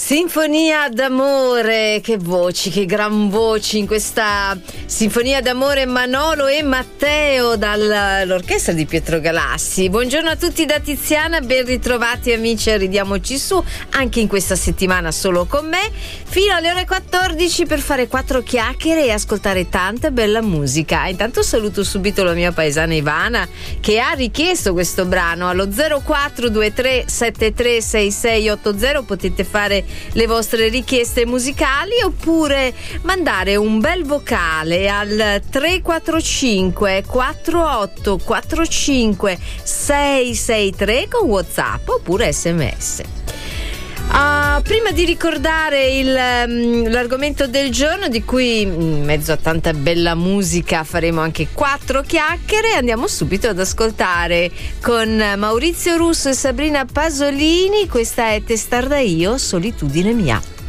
Sinfonia d'amore, che voci, che gran voci in questa Sinfonia d'amore. Manolo e Matteo dall'orchestra di Pietro Galassi. Buongiorno a tutti da Tiziana, ben ritrovati amici a Ridiamoci Su, anche in questa settimana solo con me, fino alle ore 14 per fare 4 chiacchiere e ascoltare tanta bella musica. Intanto saluto subito la mia paesana Ivana che ha richiesto questo brano allo 0423 73 6680. Potete fare le vostre richieste musicali oppure mandare un bel vocale al 345 48 45 663 con WhatsApp oppure SMS. Prima di ricordare l'argomento del giorno, di cui in mezzo a tanta bella musica faremo anche 4 chiacchiere, andiamo subito ad ascoltare con Maurizio Russo e Sabrina Pasolini. Questa è Testarda io, solitudine mia.